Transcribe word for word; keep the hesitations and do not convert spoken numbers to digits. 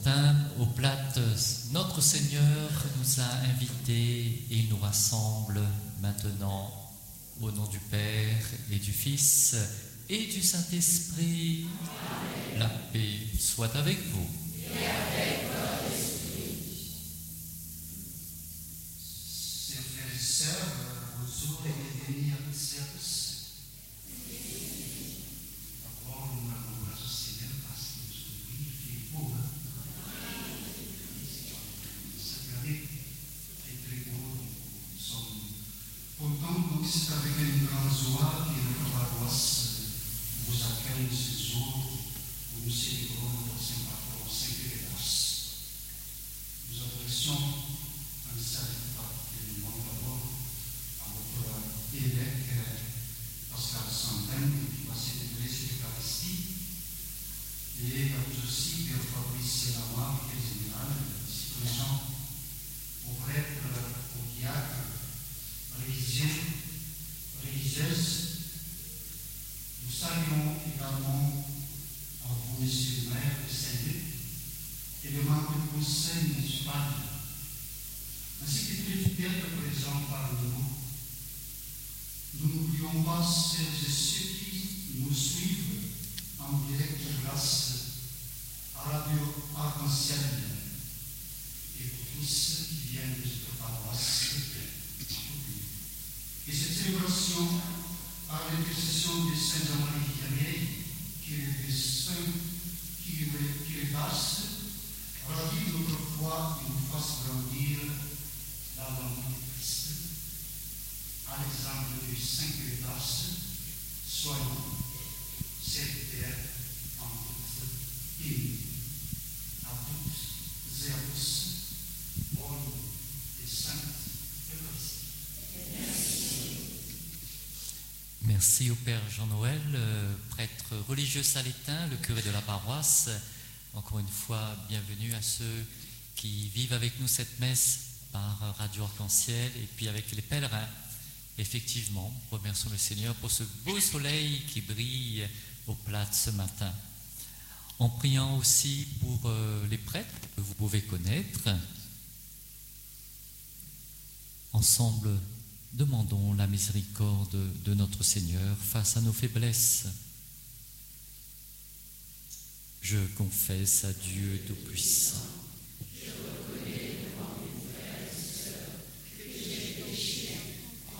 Aux plates, notre Seigneur nous a invités et il nous rassemble maintenant au nom du Père et du Fils et du Saint-Esprit. Amen. La paix soit avec vous. Et avec votre esprit. Chers frères et sœurs, bonjour et bienvenue à ce service. D'abord, nous avons la Seigneur parce que aujourd'hui, il fait beau. Hein? Donc, c'est avec une grande joie que notre paroisse vous accueille ce jour où nous célébrons notre Saint-Patron, Saint-Pédras. Nous adressons un salut particulièrement d'abord à notre évêque Pascal Santin qui va célébrer cette Eucharistie et à vous aussi, Père Fabrice Sélamar, qui est général, ici présent, aux prêtres, aux diacres, religieux, religieuses. Nous saluons également à vous, Monsieur le maire de Saint-Luc, et le membre du conseil municipal, ainsi que tous les fidèles présents parmi nous. Nous n'oublions pas celles et ceux qui nous suivent en direct grâce à la radio Arc-en-Ciel et pour tous ceux qui viennent de cette paroisse. Et cette célébration, par l'intercession de Saint Jean-Marie Vianney, qui est le saint qui les passe, ravive notre foi et nous fasse grandir dans l'amour de Christ. À l'exemple du Saint Pédras, soyons serviteurs en toute unie. À toutes et à tous, bonne et sainte Eucharistie. Merci au Père Jean-Noël, euh, prêtre religieux salétain, le curé de la paroisse. Encore une fois, bienvenue à ceux qui vivent avec nous cette messe par Radio Arc-en-Ciel et puis avec les pèlerins. Effectivement, remercions le Seigneur pour ce beau soleil qui brille aux plates ce matin. En priant aussi pour euh, les prêtres que vous pouvez connaître. Ensemble, demandons la miséricorde de notre Seigneur face à nos faiblesses. Je confesse à Dieu Tout-Puissant